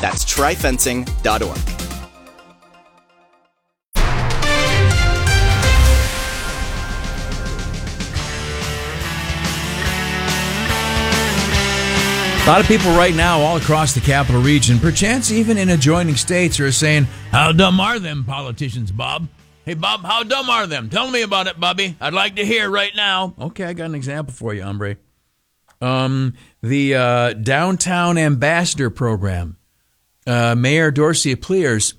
That's tryfencing.org. A lot of people right now all across the capital region, perchance even in adjoining states, are saying, how dumb are them politicians, Bob? Hey, Bob, how dumb are them? Tell me about it, Bobby. I'd like to hear right now. Okay, I got an example for you, hombre. The Downtown Ambassador Program. Mayor Dorcia Pliers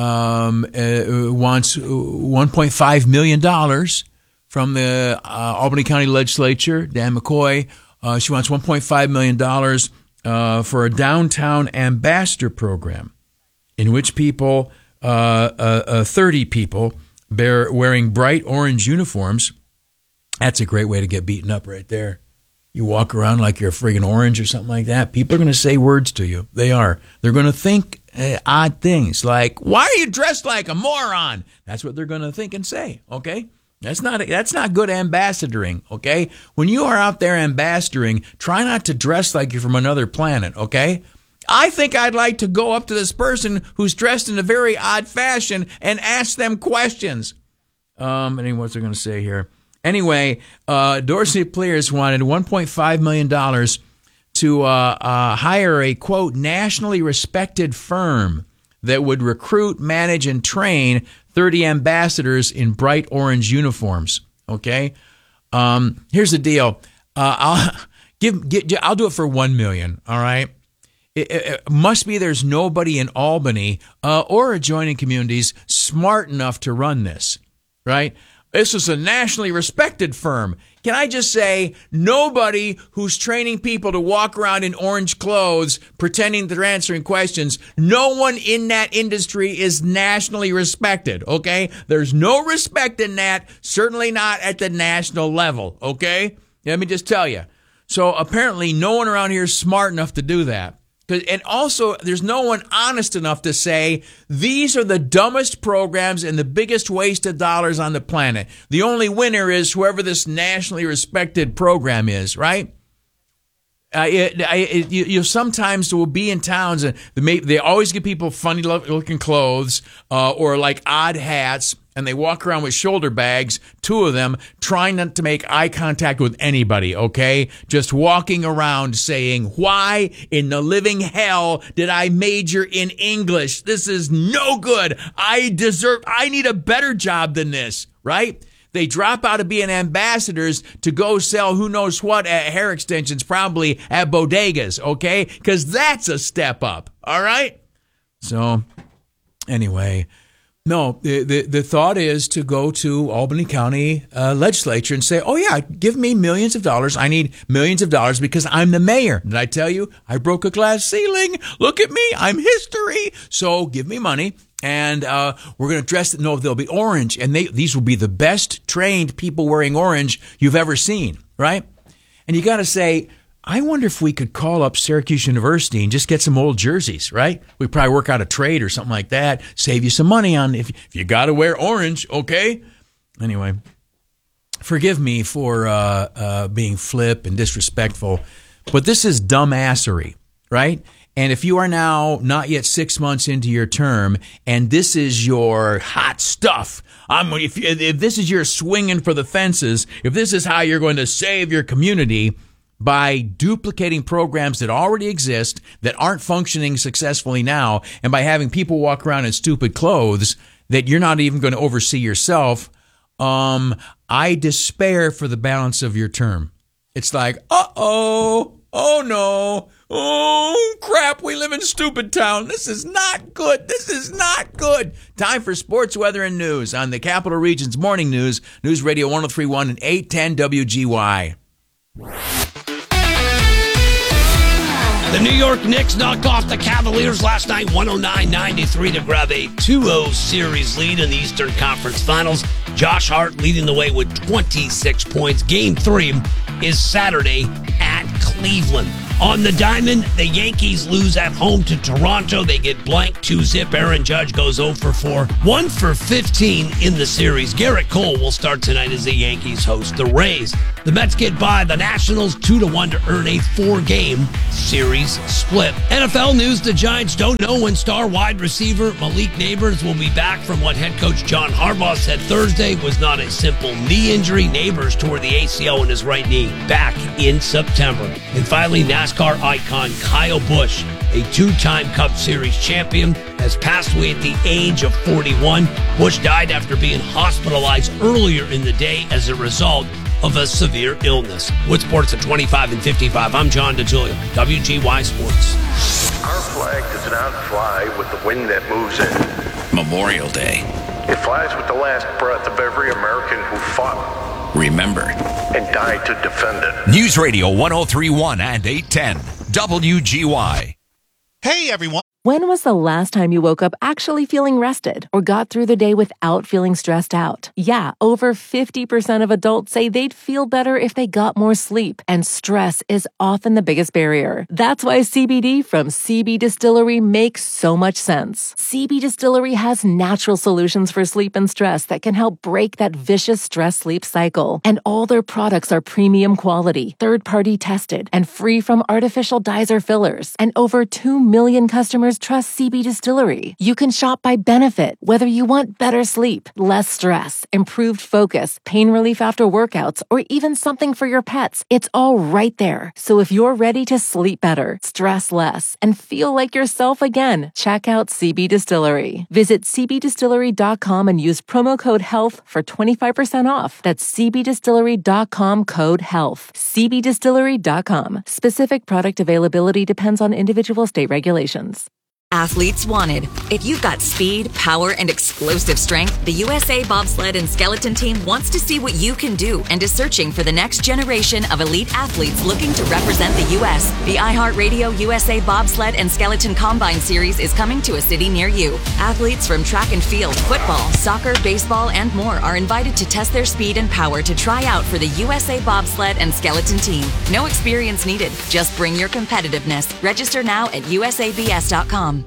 wants $1.5 million from the Albany County Legislature, Dan McCoy. She wants $1.5 million for a downtown ambassador program in which people, 30 people, wearing bright orange uniforms. That's a great way to get beaten up right there. You walk around like you're a friggin' orange or something like that. People are going to say words to you. They are. They're going to think odd things like, why are you dressed like a moron? That's what they're going to think and say, okay? That's not good ambassadoring, okay? When you are out there ambassadoring, try not to dress like you're from another planet, okay? I think I'd like to go up to this person who's dressed in a very odd fashion and ask them questions. Anyway, what's I going to say here? Anyway, Dorcia Pliers wanted $1.5 million to hire a, quote, nationally respected firm that would recruit, manage, and train 30 ambassadors in bright orange uniforms. Okay, here's the deal. I'll do it for $1 million. All right. It must be there's nobody in Albany or adjoining communities smart enough to run this. Right. This is a nationally respected firm. Can I just say, nobody who's training people to walk around in orange clothes, pretending they're answering questions, no one in that industry is nationally respected, okay? There's no respect in that, certainly not at the national level, okay? Let me just tell you. So apparently no one around here is smart enough to do that. And also, there's no one honest enough to say, these are the dumbest programs and the biggest waste of dollars on the planet. The only winner is whoever this nationally respected program is, right? You sometimes will be in towns and they always give people funny looking clothes or like odd hats, and they walk around with shoulder bags, two of them, trying not to make eye contact with anybody, okay? Just walking around saying, why in the living hell did I major in English? This is no good. I need a better job than this, right? They drop out of being ambassadors to go sell who knows what at hair extensions, probably at bodegas, okay? Because that's a step up, all right? So, anyway, no, the thought is to go to Albany County legislature and say, oh, yeah, give me millions of dollars. I need millions of dollars because I'm the mayor. Did I tell you I broke a glass ceiling? Look at me. I'm history. So give me money. And we're going to dress it. No, they'll be orange. And these will be the best trained people wearing orange you've ever seen, right? And you got to say, I wonder if we could call up Syracuse University and just get some old jerseys, right? We'd probably work out a trade or something like that. Save you some money on if you got to wear orange, okay? Anyway, forgive me for being flip and disrespectful, but this is dumbassery, right? And if you are now not yet 6 months into your term, and this is your hot stuff, if this is your swinging for the fences, if this is how you're going to save your community by duplicating programs that already exist, that aren't functioning successfully now, and by having people walk around in stupid clothes that you're not even going to oversee yourself, I despair for the balance of your term. It's like, oh no, oh crap, we live in stupid town. This is not good. This is not good. Time for sports, weather, and news on the Capital Region's Morning News, News Radio 103.1 and 810 WGY. The New York Knicks knocked off the Cavaliers last night, 109-93 to grab a 2-0 series lead in the Eastern Conference Finals. Josh Hart leading the way with 26 points. Game 3 is Saturday at Cleveland. On the diamond, the Yankees lose at home to Toronto. They get blanked 2-0. Aaron Judge goes 0 for 4. 1 for 15 in the series. Garrett Cole will start tonight as the Yankees host the Rays. The Mets get by the Nationals 2-1 to earn a 4-game series split. NFL news, the Giants don't know when star wide receiver Malik Neighbors will be back from what head coach John Harbaugh said Thursday was not a simple knee injury. Neighbors tore the ACL in his right knee back in September. And finally, NASCAR icon Kyle Busch, a two-time Cup Series champion, has passed away at the age of 41. Busch died after being hospitalized earlier in the day as a result of a severe illness. Wood Sports at 25 and 55. I'm John DeJulia, WGY Sports. Our flag does not fly with the wind that moves in. Memorial Day. It flies with the last breath of every American who fought, Remember, and died to defend it. News Radio 1031 and 810 WGY. Hey, everyone. When was the last time you woke up actually feeling rested or got through the day without feeling stressed out? Yeah, over 50% of adults say they'd feel better if they got more sleep, and stress is often the biggest barrier. That's why CBD from CB Distillery makes so much sense. CB Distillery has natural solutions for sleep and stress that can help break that vicious stress-sleep cycle. And all their products are premium quality, third-party tested, and free from artificial dyes or fillers. And over 2 million customers trust CB Distillery. You can shop by benefit, whether you want better sleep, less stress, improved focus, pain relief after workouts, or even something for your pets. It's all right there. So if you're ready to sleep better, stress less, and feel like yourself again, check out CB Distillery. Visit cbdistillery.com and use promo code HEALTH for 25% off. That's cbdistillery.com, code HEALTH. cbdistillery.com. Specific product availability depends on individual state regulations. Athletes wanted. If you've got speed, power, and explosive strength, the USA Bobsled and Skeleton Team wants to see what you can do and is searching for the next generation of elite athletes looking to represent the U.S. The iHeartRadio USA Bobsled and Skeleton Combine Series is coming to a city near you. Athletes from track and field, football, soccer, baseball, and more are invited to test their speed and power to try out for the USA Bobsled and Skeleton Team. No experience needed. Just bring your competitiveness. Register now at usabs.com.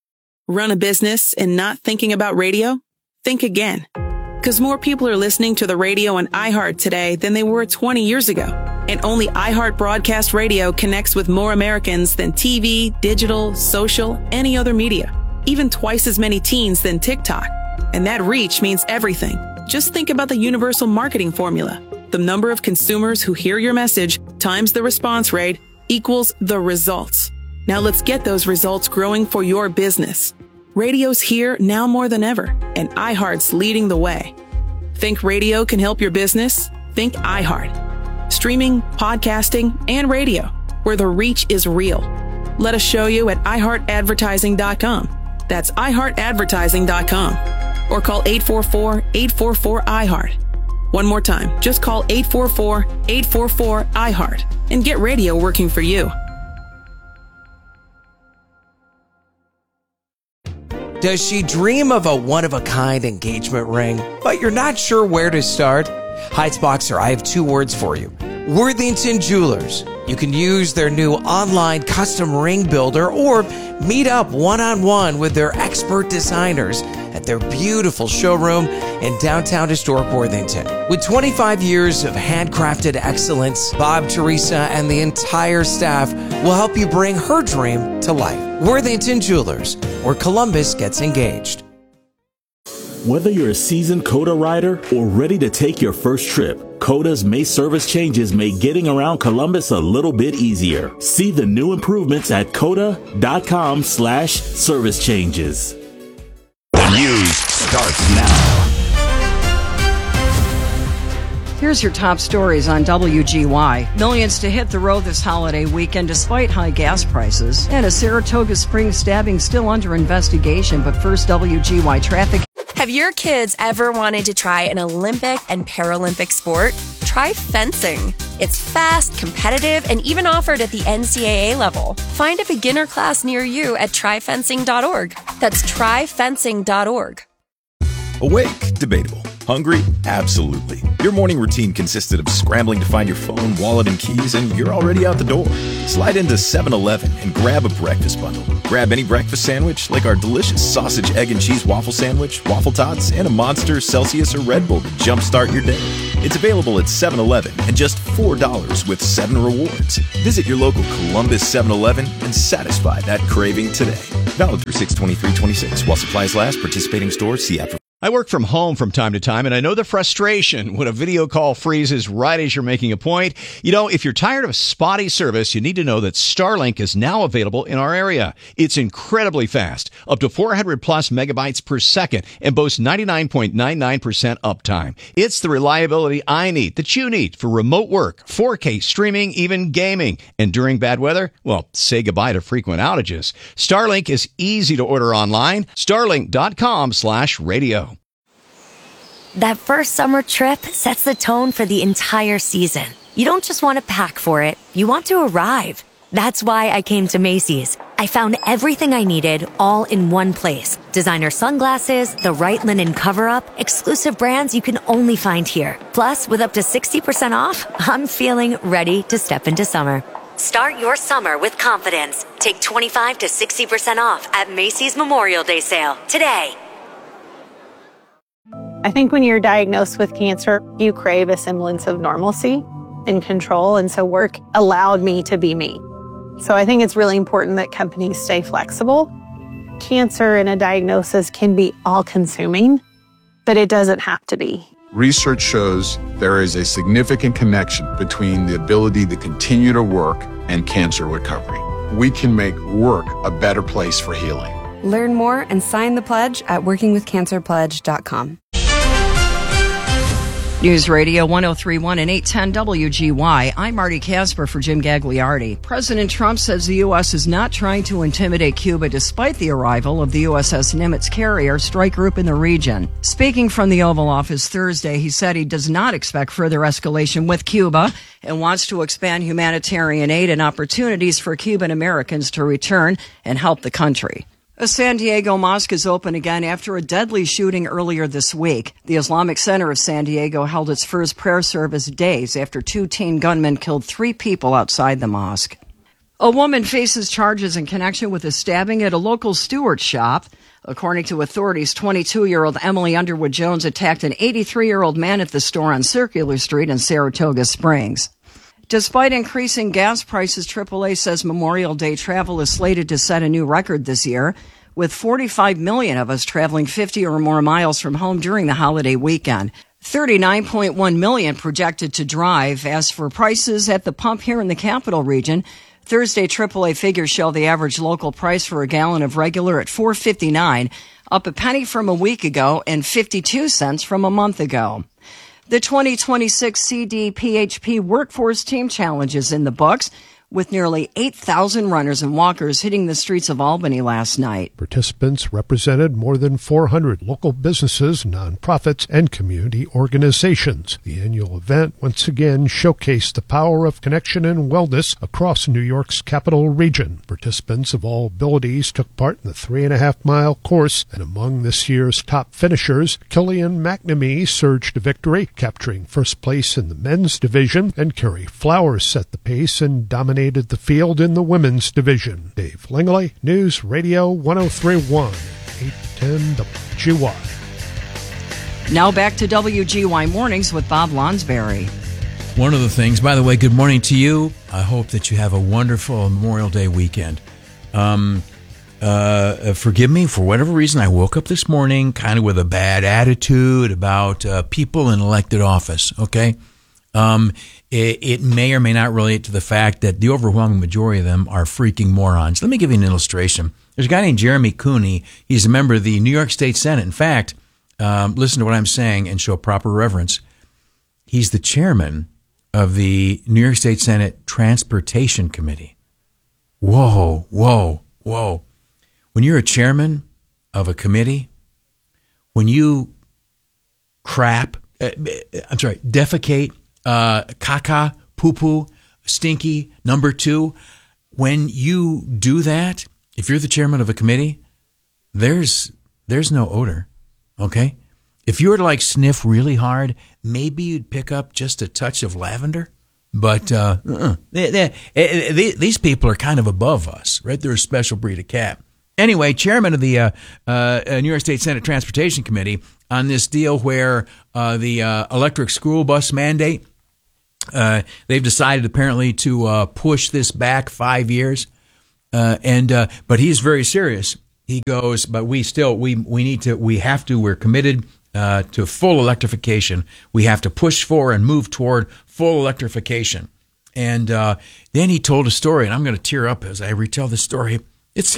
Run a business and not thinking about radio? Think again. Because more people are listening to the radio on iHeart today than they were 20 years ago. And only iHeart Broadcast Radio connects with more Americans than TV, digital, social, any other media. Even twice as many teens than TikTok. And that reach means everything. Just think about the universal marketing formula. The number of consumers who hear your message times the response rate equals the results. Now let's get those results growing for your business. Radio's here now more than ever, and iHeart's leading the way. Think radio can help your business? Think iHeart. Streaming, podcasting, and radio, where the reach is real. Let us show you at iHeartAdvertising.com. That's iHeartAdvertising.com. Or call 844-844-iHeart. One more time, just call 844-844-iHeart and get radio working for you. Does she dream of a one-of-a-kind engagement ring, but you're not sure where to start? Heights Boxer, I have 2 words for you. Worthington Jewelers. You can use their new online custom ring builder or meet up one-on-one with their expert designers at their beautiful showroom in downtown historic Worthington. With 25 years of handcrafted excellence, Bob, Teresa, and the entire staff will help you bring her dream to life. Worthington Jewelers, where Columbus gets engaged. Whether you're a seasoned COTA rider or ready to take your first trip, COTA's May service changes make getting around Columbus a little bit easier. See the new improvements at COTA.com/service changes. The news starts now. Here's your top stories on WGY. Millions to hit the road this holiday weekend despite high gas prices. And a Saratoga Springs stabbing still under investigation. But first, WGY traffic. Have your kids ever wanted to try an Olympic and Paralympic sport? Try fencing. It's fast, competitive, and even offered at the NCAA level. Find a beginner class near you at tryfencing.org. That's tryfencing.org. Awake, debatable. Hungry? Absolutely. Your morning routine consisted of scrambling to find your phone, wallet, and keys, and you're already out the door. Slide into 7-Eleven and grab a breakfast bundle. Grab any breakfast sandwich, like our delicious sausage, egg, and cheese waffle sandwich, waffle tots, and a Monster, Celsius, or Red Bull to jumpstart your day. It's available at 7-Eleven and just $4 with 7 rewards. Visit your local Columbus 7-Eleven and satisfy that craving today. Valid through 6/23/26 while supplies last. Participating stores, see app. I work from home from time to time, and I know the frustration when a video call freezes right as you're making a point. You know, if you're tired of spotty service, you need to know that Starlink is now available in our area. It's incredibly fast, up to 400 plus megabytes per second, and boasts 99.99% uptime. It's the reliability I need, that you need, for remote work, 4K streaming, even gaming. And during bad weather, well, say goodbye to frequent outages. Starlink is easy to order online. Starlink.com/radio. That first summer trip sets the tone for the entire season. You don't just want to pack for it, you want to arrive. That's why I came to Macy's. I found everything I needed all in one place. Designer sunglasses, the right linen cover-up, exclusive brands you can only find here. Plus, with up to 60% off, I'm feeling ready to step into summer. Start your summer with confidence. Take 25 to 60% off at Macy's Memorial Day sale today. I think when you're diagnosed with cancer, you crave a semblance of normalcy and control. And so work allowed me to be me. So I think it's really important that companies stay flexible. Cancer and a diagnosis can be all-consuming, but it doesn't have to be. Research shows there is a significant connection between the ability to continue to work and cancer recovery. We can make work a better place for healing. Learn more and sign the pledge at workingwithcancerpledge.com. News Radio 103.1 and 810 WGY. I'm Marty Casper for Jim Gagliardi. President Trump says the U.S. is not trying to intimidate Cuba despite the arrival of the USS Nimitz carrier strike group in the region. Speaking from the Oval Office Thursday, he said he does not expect further escalation with Cuba and wants to expand humanitarian aid and opportunities for Cuban Americans to return and help the country. A San Diego mosque is open again after a deadly shooting earlier this week. The Islamic Center of San Diego held its first prayer service days after 2 teen gunmen killed 3 people outside the mosque. A woman faces charges in connection with a stabbing at a local Stewart shop. According to authorities, 22-year-old Emily Underwood Jones attacked an 83-year-old man at the store on Circular Street in Saratoga Springs. Despite increasing gas prices, AAA says Memorial Day travel is slated to set a new record this year, with 45 million of us traveling 50 or more miles from home during the holiday weekend. 39.1 million projected to drive. As for prices at the pump here in the capital region, Thursday AAA figures show the average local price for a gallon of regular at $4.59, up a penny from a week ago and 52 cents from a month ago. The 2026 CDPHP Workforce Team Challenge is in the books, with nearly 8,000 runners and walkers hitting the streets of Albany last night. Participants represented more than 400 local businesses, nonprofits, and community organizations. The annual event once again showcased the power of connection and wellness across New York's capital region. Participants of all abilities took part in the 3.5-mile course, and among this year's top finishers, Killian McNamee surged to victory, capturing first place in the men's division, and Kerry Flowers set the pace and dominated the field in the women's division. Dave Langley, News Radio 103.1, 810 WGY. Now back to WGY Mornings with Bob Lonsberry. One of the things, by the way, good morning to you. I hope that you have a wonderful Memorial Day weekend. Forgive me for whatever reason. I woke up this morning kind of with a bad attitude about people in elected office, okay? It may or may not relate to the fact that the overwhelming majority of them are freaking morons. Let me give you an illustration. There's a guy named Jeremy Cooney. He's a member of the New York State Senate. In fact, listen to what I'm saying and show proper reverence. He's the chairman of the New York State Senate Transportation Committee. Whoa. When you're a chairman of a committee, when you defecate, caca, poo-poo, stinky, number 2. When you do that, if you're the chairman of a committee, there's no odor, okay? If you were to like sniff really hard, maybe you'd pick up just a touch of lavender. But these people are kind of above us, right? They're a special breed of cat. Anyway, chairman of the New York State Senate Transportation Committee on this deal where the electric school bus mandate, they've decided apparently to push this back 5 years. But he's very serious. He goes, but we have to, we're committed to full electrification. We have to push for and move toward full electrification. And then he told a story, and I'm going to tear up as I retell the story. It's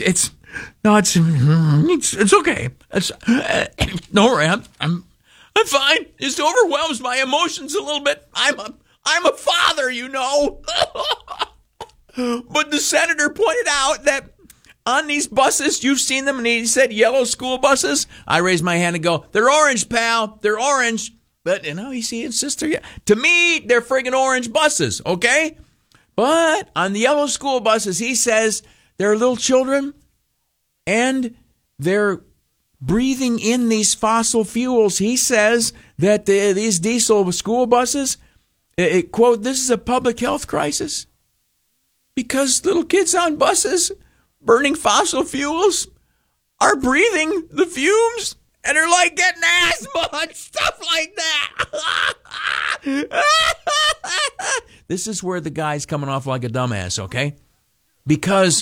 okay. Don't worry, I'm fine. Just overwhelms my emotions a little bit. I'm a father, you know. But the senator pointed out that on these buses, you've seen them, and he said yellow school buses. I raise my hand and go, they're orange, pal. They're orange. But, he insists, to me, they're friggin' orange buses, okay? But on the yellow school buses, he says there are little children, and they're breathing in these fossil fuels. He says that these diesel school buses, quote, this is a public health crisis because little kids on buses burning fossil fuels are breathing the fumes and are like getting asthma and stuff like that. This is where the guy's coming off like a dumbass, okay? Because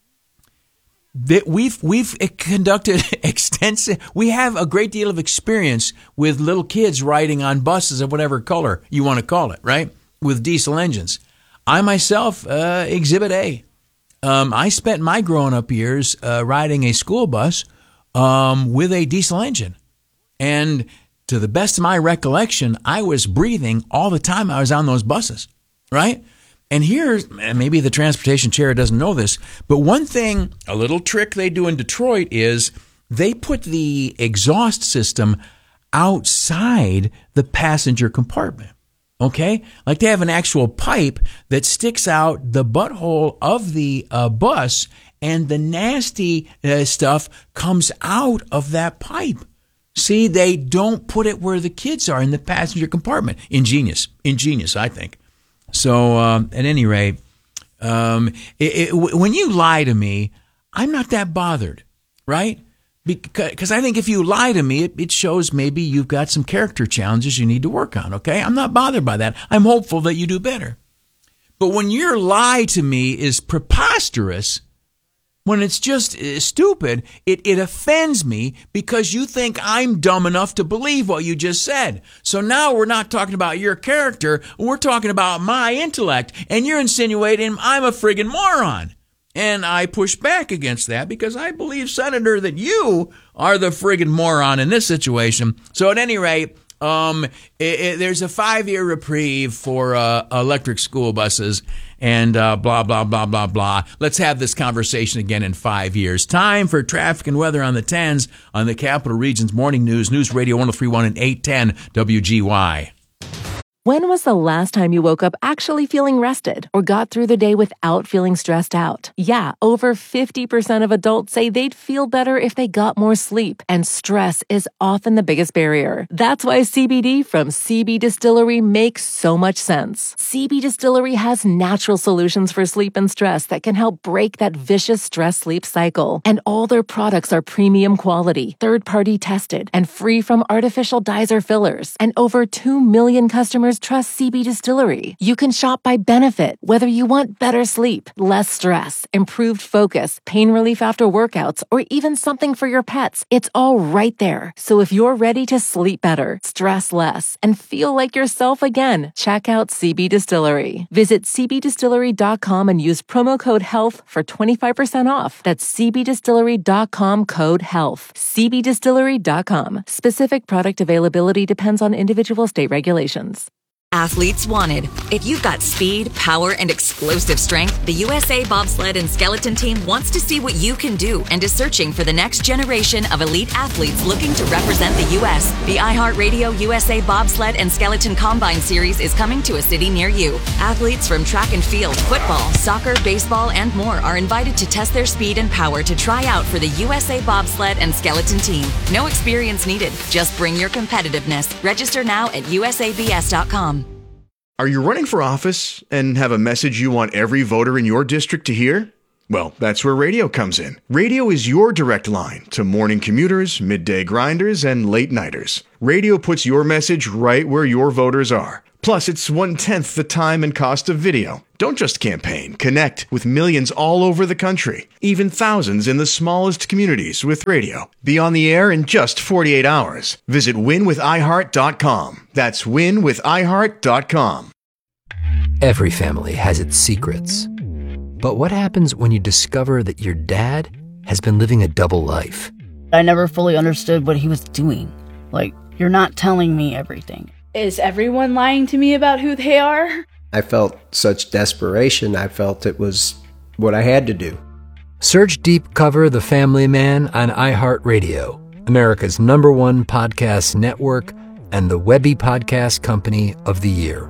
we've conducted we have a great deal of experience with little kids riding on buses of whatever color you want to call it, right? With diesel engines. I myself, Exhibit A. I spent my growing-up years riding a school bus with a diesel engine. And to the best of my recollection, I was breathing all the time I was on those buses, right? And here's, maybe the transportation chair doesn't know this, but one thing, a little trick they do in Detroit is they put the exhaust system outside the passenger compartment. Okay? Like they have an actual pipe that sticks out the butthole of the bus, and the nasty stuff comes out of that pipe. See, they don't put it where the kids are in the passenger compartment. Ingenious, I think. So, at any rate, when you lie to me, I'm not that bothered, right? Because I think if you lie to me, it shows maybe you've got some character challenges you need to work on, okay? I'm not bothered by that. I'm hopeful that you do better. But when your lie to me is preposterous, when it's just stupid, it offends me because you think I'm dumb enough to believe what you just said. So now we're not talking about your character, we're talking about my intellect, and you're insinuating I'm a friggin' moron. And I push back against that because I believe, Senator, that you are the friggin' moron in this situation. So at any rate, there's a 5-year reprieve for electric school buses and blah, blah, blah, blah, blah. Let's have this conversation again in 5 years. Time for traffic and weather on the 10s on the Capital Region's Morning News, News Radio 103.1 and 810 WGY. When was the last time you woke up actually feeling rested or got through the day without feeling stressed out? Yeah, over 50% of adults say they'd feel better if they got more sleep, and stress is often the biggest barrier. That's why CBD from CB Distillery makes so much sense. CB Distillery has natural solutions for sleep and stress that can help break that vicious stress-sleep cycle. And all their products are premium quality, third-party tested, and free from artificial dyes or fillers. And over 2 million customers trust CB Distillery. You can shop by benefit, whether you want better sleep, less stress, improved focus, pain relief after workouts, or even something for your pets. It's all right there. So if you're ready to sleep better, stress less, and feel like yourself again, check out CB Distillery. Visit cbdistillery.com and use promo code HEALTH for 25% off. That's cbdistillery.com, code HEALTH. cbdistillery.com. Specific product availability depends on individual state regulations. Athletes wanted. If you've got speed, power, and explosive strength, the USA Bobsled and Skeleton Team wants to see what you can do and is searching for the next generation of elite athletes looking to represent the U.S. The iHeartRadio USA Bobsled and Skeleton Combine Series is coming to a city near you. Athletes from track and field, football, soccer, baseball, and more are invited to test their speed and power to try out for the USA Bobsled and Skeleton Team. No experience needed. Just bring your competitiveness. Register now at usabs.com. Are you running for office and have a message you want every voter in your district to hear? Well, that's where radio comes in. Radio is your direct line to morning commuters, midday grinders, and late nighters. Radio puts your message right where your voters are. Plus, it's 1/10 the time and cost of video. Don't just campaign. Connect with millions all over the country, even thousands in the smallest communities with radio. Be on the air in just 48 hours. Visit winwithiheart.com. That's winwithiheart.com. Every family has its secrets. But what happens when you discover that your dad has been living a double life? I never fully understood what he was doing. Like, you're not telling me everything. Is everyone lying to me about who they are? I felt such desperation. I felt it was what I had to do. Search Deep Cover The Family Man on iHeartRadio, America's #1 podcast network and the Webby Podcast Company of the Year.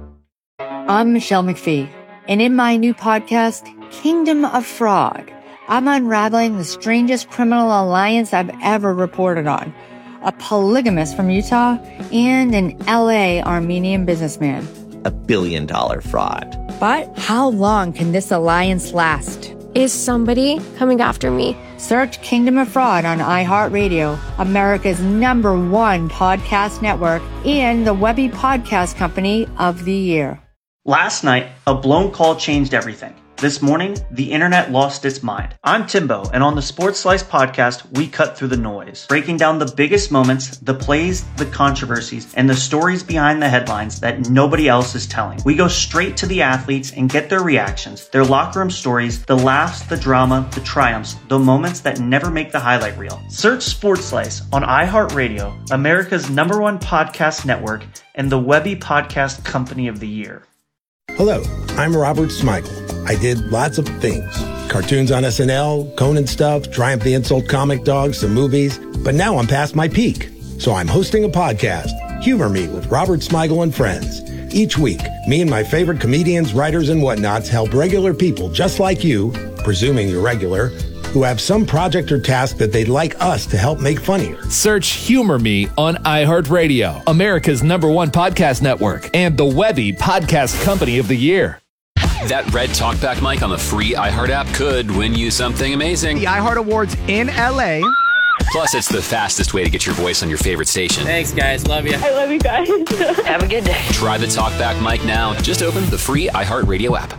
I'm Michelle McPhee, and in my new podcast, Kingdom of Fraud, I'm unraveling the strangest criminal alliance I've ever reported on. A polygamist from Utah and an LA Armenian businessman. $1 billion fraud. But how long can this alliance last? Is somebody coming after me? Search Kingdom of Fraud on iHeartRadio, America's #1 podcast network, and the Webby Podcast Company of the Year. Last night, a blown call changed everything. This morning, the internet lost its mind. I'm Timbo, and on the Sports Slice podcast, we cut through the noise, breaking down the biggest moments, the plays, the controversies, and the stories behind the headlines that nobody else is telling. We go straight to the athletes and get their reactions, their locker room stories, the laughs, the drama, the triumphs, the moments that never make the highlight reel. Search Sports Slice on iHeartRadio, America's #1 podcast network, and the Webby Podcast Company of the Year. Hello, I'm Robert Smigel. I did lots of things. Cartoons on SNL, Conan stuff, Triumph the Insult Comic Dog, some movies. But now I'm past my peak. So I'm hosting a podcast, Humor Me with Robert Smigel and Friends. Each week, me and my favorite comedians, writers, and whatnots help regular people just like you, presuming you're regular, who have some project or task that they'd like us to help make funnier. Search Humor Me on iHeartRadio, America's #1 podcast network, and the Webby Podcast Company of the Year. That red talkback mic on the free iHeart app could win you something amazing. The iHeart Awards in LA. Plus, it's the fastest way to get your voice on your favorite station. Thanks, guys. Love you. I love you guys. Have a good day. Try the talkback mic now. Just open the free iHeartRadio app.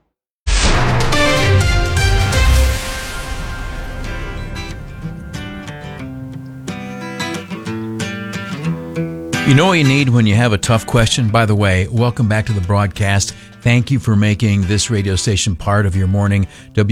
You know what you need when you have a tough question? By the way, welcome back to the broadcast. Thank you for making this radio station part of your morning.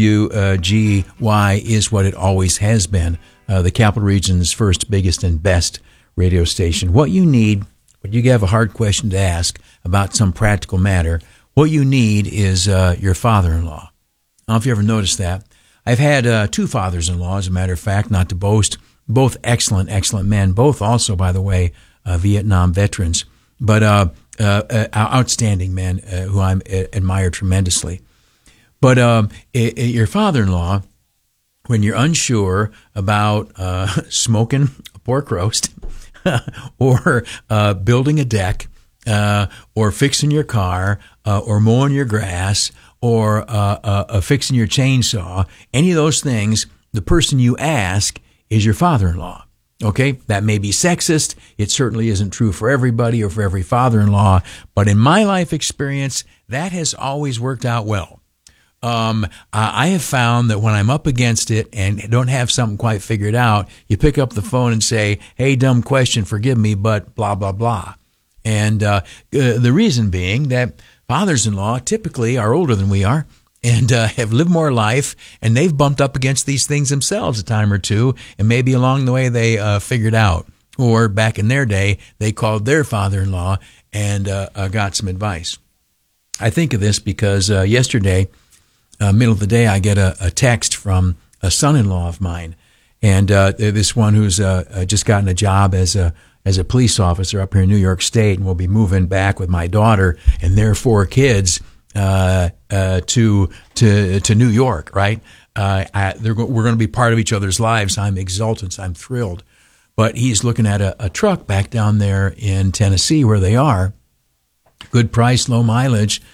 WGY is what it always has been, the Capital Region's first, biggest, and best radio station. What you need, when you have a hard question to ask about some practical matter, what you need is your father-in-law. I don't know if you ever noticed that. I've had 2 fathers-in-law, as a matter of fact, not to boast. Both excellent, excellent men. Both also, by the way, Vietnam veterans, but outstanding men who I admire tremendously. But your father-in-law, when you're unsure about smoking a pork roast or building a deck or fixing your car or mowing your grass or fixing your chainsaw, any of those things, the person you ask is your father-in-law. Okay, that may be sexist. It certainly isn't true for everybody or for every father-in-law. But in my life experience, that has always worked out well. I have found that when I'm up against it and don't have something quite figured out, you pick up the phone and say, hey, dumb question, forgive me, but blah, blah, blah. And the reason being that fathers-in-law typically are older than we are and have lived more life, and they've bumped up against these things themselves a time or two, and maybe along the way they figured out or back in their day, they called their father-in-law and got some advice. I think of this because yesterday, middle of the day, I get a text from a son-in-law of mine, and this one who's just gotten a job as a police officer up here in New York State, and will be moving back with my daughter and their 4 kids to New York. Right? We're going to be part of each other's lives. I'm exultant. I'm thrilled. But he's looking at a truck back down there in Tennessee where they are. Good price, low mileage.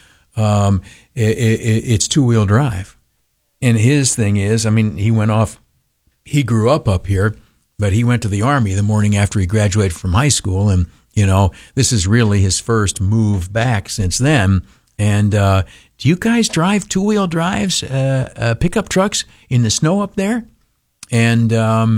It's 2-wheel drive. And his thing is, I mean, he grew up here, but he went to the Army the morning after he graduated from high school. And, this is really his first move back since then. And do you guys drive 2-wheel drives, pickup trucks in the snow up there? And,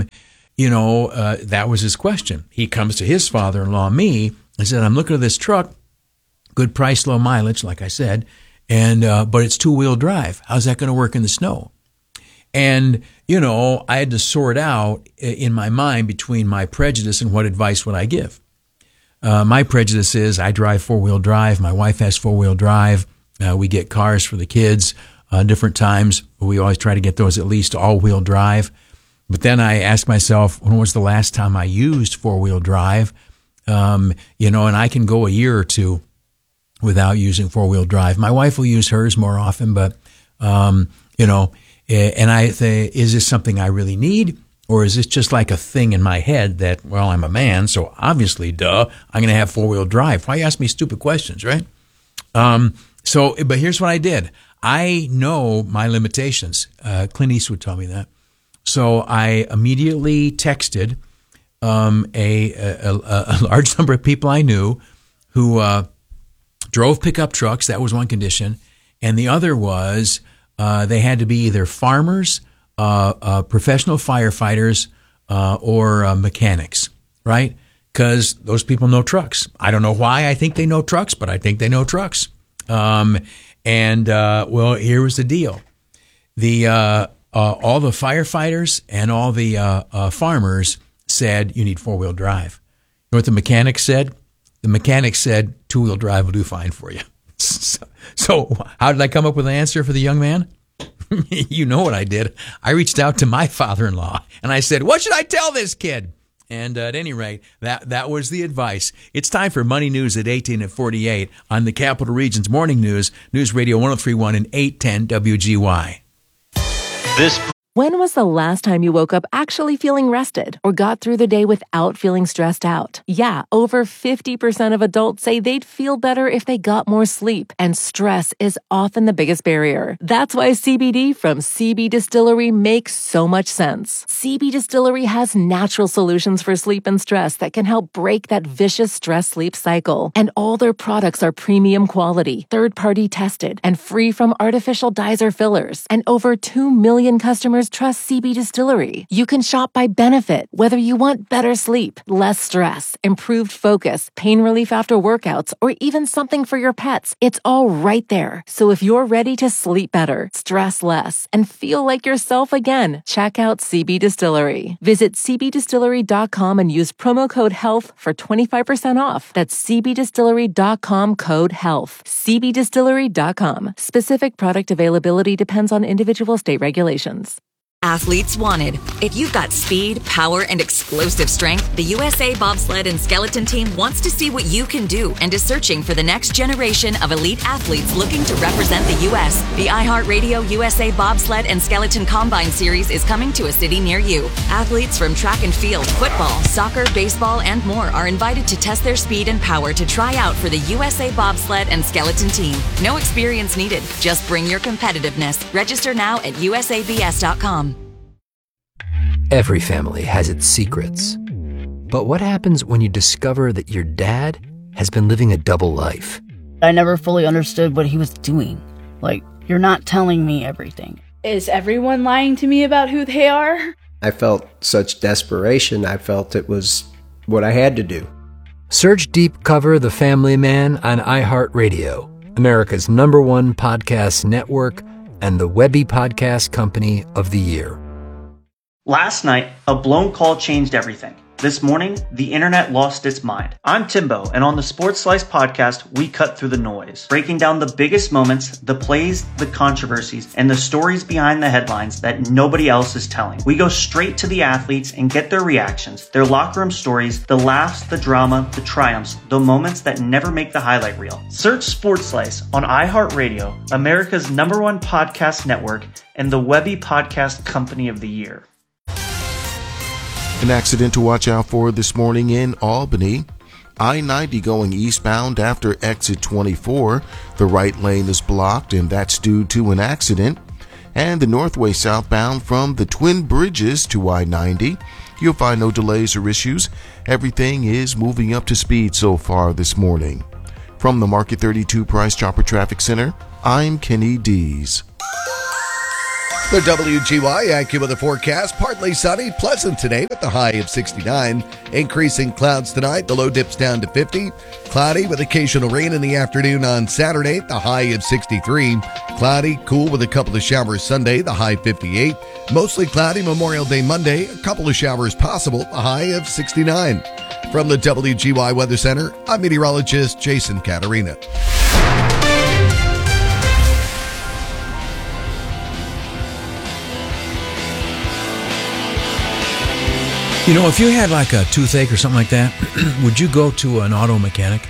that was his question. He comes to his father-in-law, me, and said, I'm looking at this truck, good price, low mileage, like I said, and but it's 2-wheel drive. How's that going to work in the snow? And, I had to sort out in my mind between my prejudice and what advice would I give. My prejudice is I drive 4-wheel drive. My wife has 4-wheel drive. We get cars for the kids different times. We always try to get those at least all-wheel drive. But then I asked myself, when was the last time I used 4-wheel drive? And I can go a year or two without using 4-wheel drive. My wife will use hers more often, but, and I say, is this something I really need? Or is this just like a thing in my head that, well, I'm a man, so obviously, I'm going to have 4-wheel drive. Why ask me stupid questions, right? But here's what I did. I know my limitations. Clint Eastwood told me that. So I immediately texted a large number of people I knew who drove pickup trucks. That was one condition. And the other was they had to be either farmers, professional firefighters, or mechanics, right? Because those people know trucks. I don't know why I think they know trucks, but I think they know trucks. Well, here was the deal. All the firefighters and all the farmers said you need 4-wheel drive. You know what the mechanics said? The mechanics said 2-wheel drive will do fine for you. So how did I come up with an answer for the young man? You know what I did. I reached out to my father-in-law and I said, what should I tell this kid? And at any rate, that was the advice. It's time for Money News at 18 and 48 on the Capital Region's Morning News, News Radio 103.1 and 810 WGY. When was the last time you woke up actually feeling rested or got through the day without feeling stressed out? Yeah, over 50% of adults say they'd feel better if they got more sleep, and stress is often the biggest barrier. That's why CBD from CB Distillery makes so much sense. CB Distillery has natural solutions for sleep and stress that can help break that vicious stress-sleep cycle. And all their products are premium quality, third-party tested, and free from artificial dyes or fillers. And over 2 million customers trust CB Distillery. You can shop by benefit, whether you want better sleep, less stress, improved focus, pain relief after workouts, or even something for your pets. It's all right there. So if you're ready to sleep better, stress less, and feel like yourself again, check out CB Distillery. Visit cbdistillery.com and use promo code HEALTH for 25% off. That's cbdistillery.com, code HEALTH. cbdistillery.com. Specific product availability depends on individual state regulations. Athletes wanted. If you've got speed, power, and explosive strength, the USA Bobsled and Skeleton Team wants to see what you can do and is searching for the next generation of elite athletes looking to represent the U.S. The iHeartRadio USA Bobsled and Skeleton Combine Series is coming to a city near you. Athletes from track and field, football, soccer, baseball, and more are invited to test their speed and power to try out for the USA Bobsled and Skeleton Team. No experience needed. Just bring your competitiveness. Register now at usabs.com. Every family has its secrets. But what happens when you discover that your dad has been living a double life? I never fully understood what he was doing. Like, you're not telling me everything. Is everyone lying to me about who they are? I felt such desperation. I felt it was what I had to do. Search Deep Cover The Family Man on iHeartRadio, America's #1 podcast network and the Webby Podcast Company of the Year. Last night, a blown call changed everything. This morning, the internet lost its mind. I'm Timbo, and on the Sports Slice podcast, we cut through the noise, breaking down the biggest moments, the plays, the controversies, and the stories behind the headlines that nobody else is telling. We go straight to the athletes and get their reactions, their locker room stories, the laughs, the drama, the triumphs, the moments that never make the highlight reel. Search Sports Slice on iHeartRadio, America's #1 podcast network, and the Webby Podcast Company of the Year. An accident to watch out for this morning in Albany. I-90 going eastbound after exit 24. The right lane is blocked, and that's due to an accident. And the northway southbound from the Twin Bridges to I-90. You'll find no delays or issues. Everything is moving up to speed so far this morning. From the Market 32 Price Chopper Traffic Center, I'm Kenny Dees. The WGY AccuWeather forecast, partly sunny, pleasant today with the high of 69. Increasing clouds tonight, the low dips down to 50. Cloudy with occasional rain in the afternoon on Saturday, the high of 63. Cloudy, cool with a couple of showers Sunday, the high 58. Mostly cloudy Memorial Day Monday, a couple of showers possible, the high of 69. From the WGY Weather Center, I'm meteorologist Jason Caterina. You know, if you had like a toothache or something like that, would you go to an auto mechanic?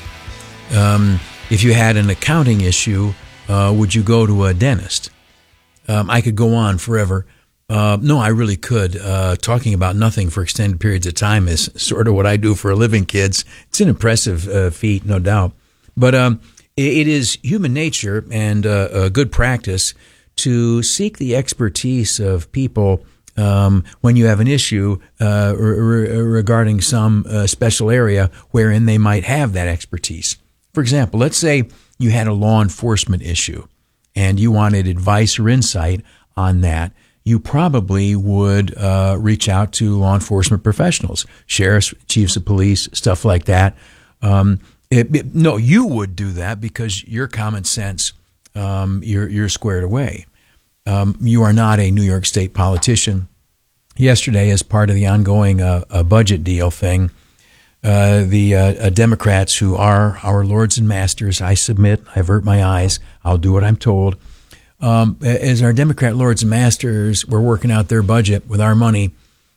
If you had an accounting issue, would you go to a dentist? I could go on forever. No, I really could. Talking about nothing for extended periods of time is sort of what I do for a living, kids. It's an impressive feat, no doubt. But it is human nature and a good practice to seek the expertise of people when you have an issue regarding some special area wherein they might have that expertise. For example, let's say you had a law enforcement issue and you wanted advice or insight on that. You probably would reach out to law enforcement professionals, sheriffs, chiefs of police, stuff like that. No, you would do that because your common sense, you're squared away. You are not a New York State politician. Yesterday, as part of the ongoing budget deal thing, the Democrats, who are our lords and masters, I submit, I avert my eyes, I'll do what I'm told. As our Democrat lords and masters were working out their budget with our money,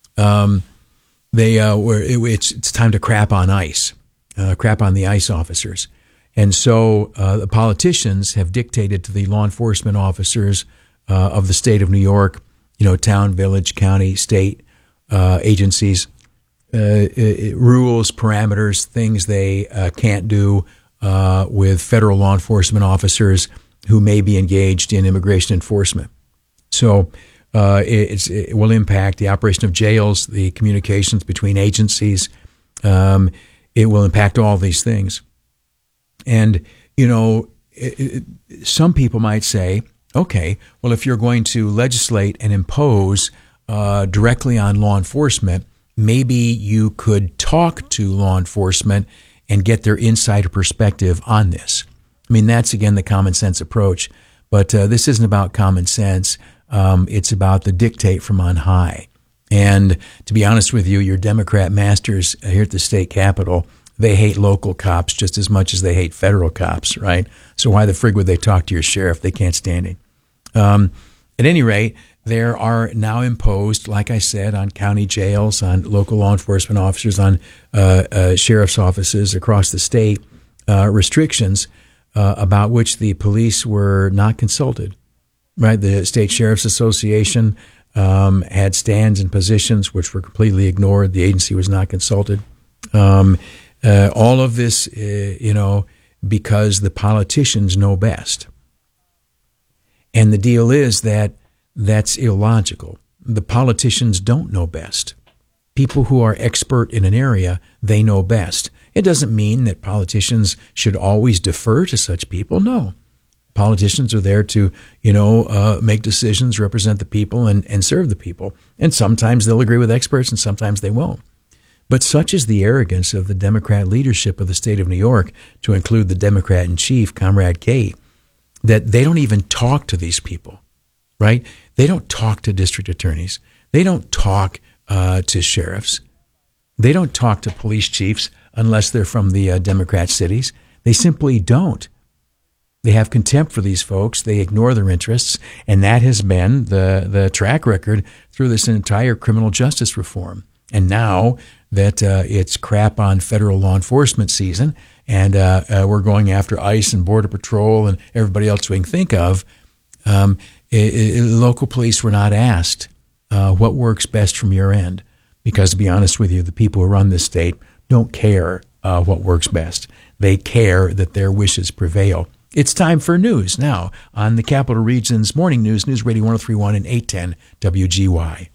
it's time to crap on ICE, crap on the ICE officers. And so the politicians have dictated to the law enforcement officers of the state of New York, town, village, county, state agencies, rules, parameters, things they can't do with federal law enforcement officers who may be engaged in immigration enforcement. So it will impact the operation of jails, the communications between agencies. It will impact all these things. And, some people might say, okay, well, if you're going to legislate and impose directly on law enforcement, maybe you could talk to law enforcement and get their insider perspective on this. I mean, that's, again, the common sense approach. But this isn't about common sense. It's about the dictate from on high. And to be honest with you, your Democrat masters here at the state capitol, they hate local cops just as much as they hate federal cops, right? So why the frig would they talk to your sheriff? They can't stand it. At any rate, there are now imposed, like I said, on county jails, on local law enforcement officers, on sheriff's offices across the state, restrictions about which the police were not consulted, right? The State Sheriff's Association had stands and positions which were completely ignored. The agency was not consulted. All of this, because the politicians know best. And the deal is that that's illogical. The politicians don't know best. People who are expert in an area, they know best. It doesn't mean that politicians should always defer to such people. No. Politicians are there to, make decisions, represent the people, and serve the people. And sometimes they'll agree with experts and sometimes they won't. But such is the arrogance of the Democrat leadership of the state of New York, to include the Democrat in chief, Comrade Kay, that they don't even talk to these people, right? They don't talk to district attorneys. They don't talk to sheriffs. They don't talk to police chiefs unless they're from the Democrat cities. They simply don't. They have contempt for these folks. They ignore their interests, and that has been the track record through this entire criminal justice reform. And now that it's crap on federal law enforcement season, and we're going after ICE and Border Patrol and everybody else we can think of, local police were not asked what works best from your end. Because to be honest with you, the people who run this state don't care what works best. They care that their wishes prevail. It's time for news now on the Capital Region's Morning News, News Radio 103.1 and 810 WGY.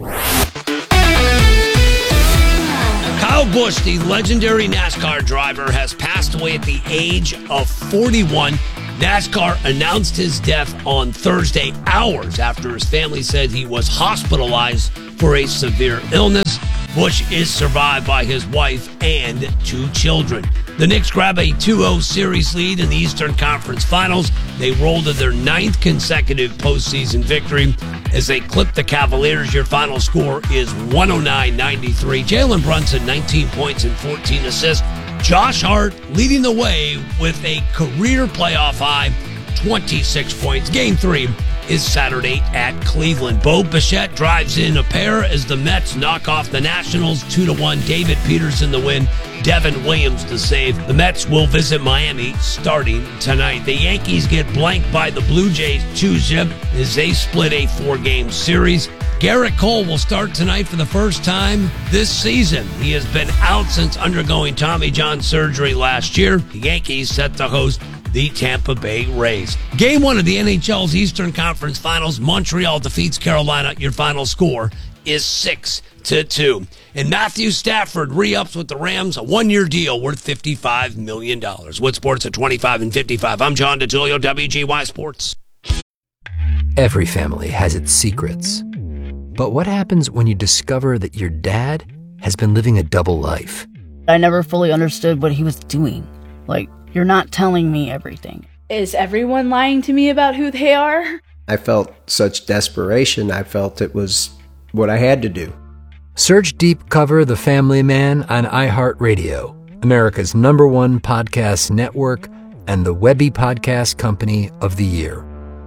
Kyle Busch, the legendary NASCAR driver, has passed away at the age of 41. NASCAR announced his death on Thursday, hours after his family said he was hospitalized for a severe illness. Busch is survived by his wife and 2 children. The Knicks grab a 2-0 series lead in the Eastern Conference Finals. They roll to their 9th consecutive postseason victory as they clip the Cavaliers. Your final score is 109-93. Jalen Brunson, 19 points and 14 assists. Josh Hart leading the way with a career playoff high, 26 points. Game 3 is Saturday at Cleveland. Bo Bichette drives in a pair as the Mets knock off the Nationals 2-1. David Peterson the win. Devin Williams the save. The Mets will visit Miami starting tonight. The Yankees get blanked by the Blue Jays 2-0 as they split a 4-game series. Garrett Cole will start tonight for the first time this season. He has been out since undergoing Tommy John surgery last year. The Yankees set to host the Tampa Bay Rays. Game 1 of the NHL's Eastern Conference Finals. Montreal defeats Carolina. Your final score is 6-2. And Matthew Stafford re-ups with the Rams, a 1-year deal worth $55 million. With sports at 25 and 55. I'm John DeTulio, WGY Sports. Every family has its secrets. But what happens when you discover that your dad has been living a double life? I never fully understood what he was doing. Like, you're not telling me everything. Is everyone lying to me about who they are? I felt such desperation. I felt it was what I had to do. Search Deep Cover The Family Man on iHeartRadio, America's #1 podcast network and the Webby Podcast Company of the Year.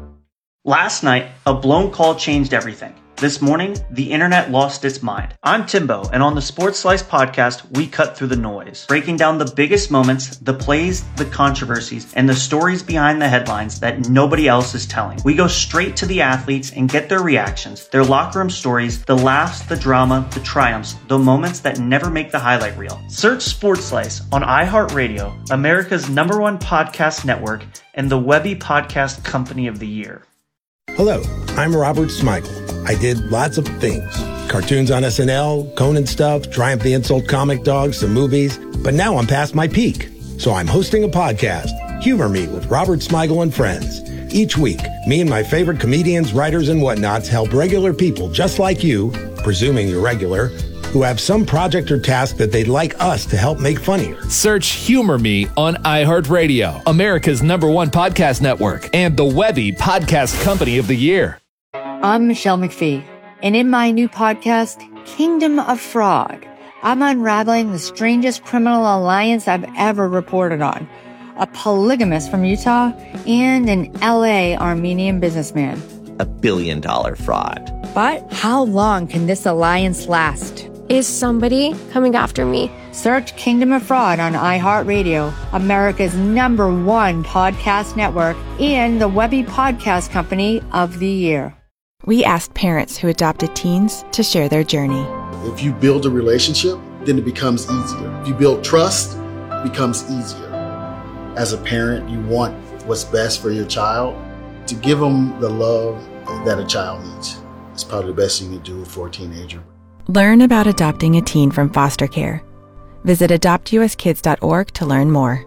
Last night, a blown call changed everything. This morning, the internet lost its mind. I'm Timbo, and on the Sports Slice podcast, we cut through the noise, breaking down the biggest moments, the plays, the controversies, and the stories behind the headlines that nobody else is telling. We go straight to the athletes and get their reactions, their locker room stories, the laughs, the drama, the triumphs, the moments that never make the highlight reel. Search Sports Slice on iHeartRadio, America's #1 podcast network, and the Webby Podcast Company of the Year. Hello, I'm Robert Smigel. I did lots of things. Cartoons on SNL, Conan stuff, Triumph the Insult Comic Dog, some movies. But now I'm past my peak. So I'm hosting a podcast, Humor Me with Robert Smigel and Friends. Each week, me and my favorite comedians, writers, and whatnots help regular people just like you, presuming you're regular, who have some project or task that they'd like us to help make funnier. Search Humor Me on iHeartRadio, America's #1 podcast network, and the Webby Podcast Company of the Year. I'm Michelle McPhee, and in my new podcast, Kingdom of Frog, I'm unraveling the strangest criminal alliance I've ever reported on. A polygamist from Utah and an LA Armenian businessman. $1 billion fraud. But how long can this alliance last? Is somebody coming after me? Search Kingdom of Fraud on iHeartRadio, America's #1 podcast network, and the Webby Podcast Company of the Year. We asked parents who adopted teens to share their journey. If you build a relationship, then it becomes easier. If you build trust, it becomes easier. As a parent, you want what's best for your child. To give them the love that a child needs. It's probably the best you can do for a teenager. Learn about adopting a teen from foster care. Visit adoptuskids.org to learn more.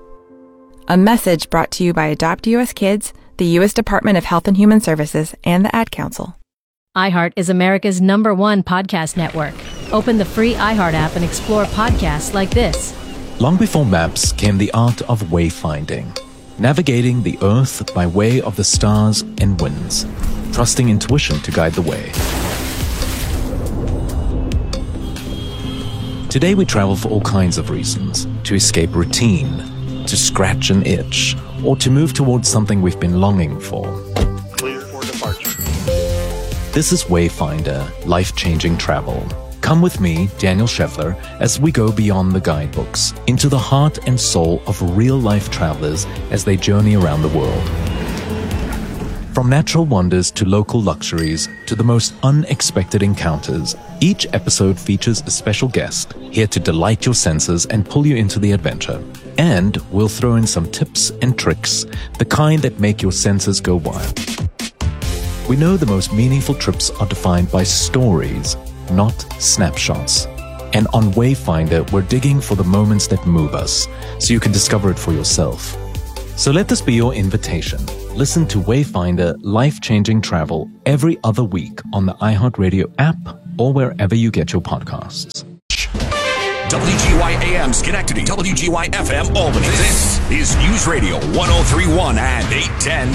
A message brought to you by Adopt US Kids, the U.S. Department of Health and Human Services, and the Ad Council. iHeart is America's #1 podcast network. Open the free iHeart app and explore podcasts like this. Long before maps came the art of wayfinding, navigating the earth by way of the stars and winds, trusting intuition to guide the way. Today we travel for all kinds of reasons. To escape routine, to scratch an itch, or to move towards something we've been longing for. Clear for departure. This is Wayfinder, life-changing travel. Come with me, Daniel Scheffler, as we go beyond the guidebooks, into the heart and soul of real-life travelers as they journey around the world. From natural wonders to local luxuries to the most unexpected encounters, each episode features a special guest here to delight your senses and pull you into the adventure. And we'll throw in some tips and tricks, the kind that make your senses go wild. We know the most meaningful trips are defined by stories, not snapshots. And on Wayfinder, we're digging for the moments that move us, so you can discover it for yourself. So let this be your invitation. Listen to Wayfinder Life-Changing Travel every other week on the iHeartRadio app or wherever you get your podcasts. WGY AM Schenectady, WGY FM Albany. This is News Radio 1031 and 810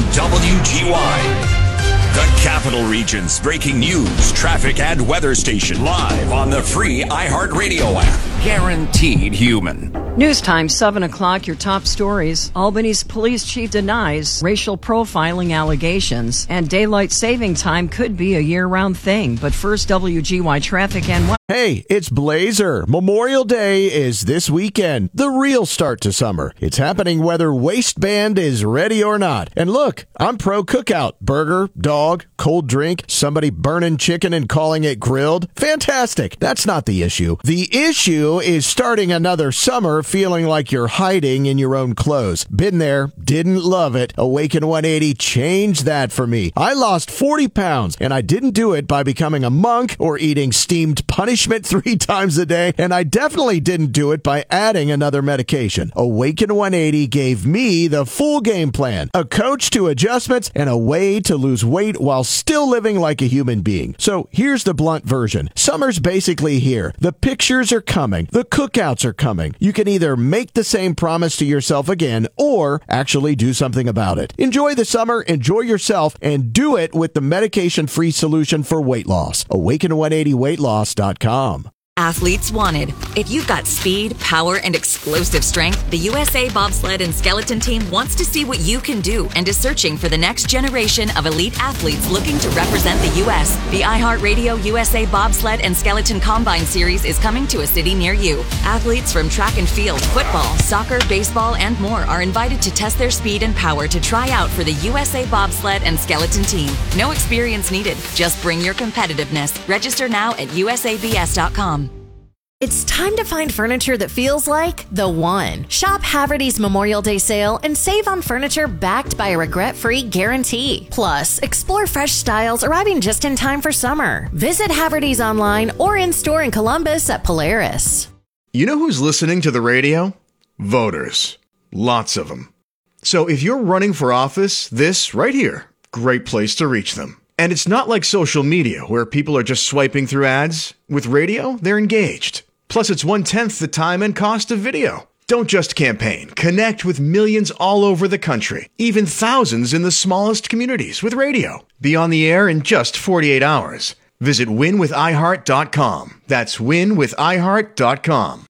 WGY. The Capital Region's breaking news, traffic, and weather station live on the free iHeartRadio app. Guaranteed human. News time, 7 o'clock, your top stories. Albany's police chief denies racial profiling allegations, and daylight saving time could be a year-round thing. But first, WGY traffic and what? Hey, it's Blazer. Memorial Day is this weekend, the real start to summer. It's happening whether waistband is ready or not. And look, I'm pro cookout. Burger, dog, cold drink, somebody burning chicken and calling it grilled. Fantastic. That's not the issue. The issue is starting another summer feeling like you're hiding in your own clothes. Been there, didn't love it. Awaken 180 changed that for me. I lost 40 pounds, and I didn't do it by becoming a monk or eating steamed punishment 3 times a day, and I definitely didn't do it by adding another medication. Awaken 180 gave me the full game plan, a coach to adjustments, and a way to lose weight while still living like a human being. So here's the blunt version. Summer's basically here. The pictures are coming. The cookouts are coming. You can either make the same promise to yourself again or actually do something about it. Enjoy the summer, enjoy yourself, and do it with the medication-free solution for weight loss. Awaken180weightloss.com. Athletes wanted. If you've got speed, power, and explosive strength, the USA Bobsled and Skeleton Team wants to see what you can do and is searching for the next generation of elite athletes looking to represent the U.S. The iHeartRadio USA Bobsled and Skeleton Combine Series is coming to a city near you. Athletes from track and field, football, soccer, baseball, and more are invited to test their speed and power to try out for the USA Bobsled and Skeleton Team. No experience needed. Just bring your competitiveness. Register now at usabs.com. It's time to find furniture that feels like the one. Shop Haverty's Memorial Day sale and save on furniture backed by a regret-free guarantee. Plus, explore fresh styles arriving just in time for summer. Visit Haverty's online or in-store in Columbus at Polaris. You know who's listening to the radio? Voters. Lots of them. So if you're running for office, this right here, great place to reach them. And it's not like social media where people are just swiping through ads. With radio, they're engaged. Plus, it's 1/10 the time and cost of video. Don't just campaign. Connect with millions all over the country, even thousands in the smallest communities with radio. Be on the air in just 48 hours. Visit winwithiheart.com. That's winwithiheart.com.